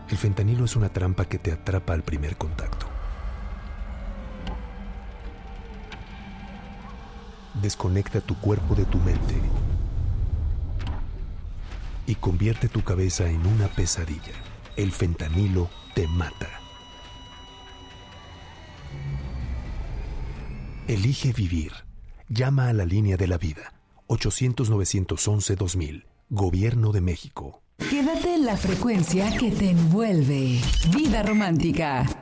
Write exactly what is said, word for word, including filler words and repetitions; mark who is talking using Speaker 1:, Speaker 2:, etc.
Speaker 1: El fentanilo es una trampa que te atrapa al primer contacto. Desconecta tu cuerpo de tu mente y convierte tu cabeza en una pesadilla. El fentanilo te mata. Elige vivir. Llama a la línea de la vida. ochocientos, novecientos once, dos mil. Gobierno de México.
Speaker 2: Quédate en la frecuencia que te envuelve. Vida Romántica.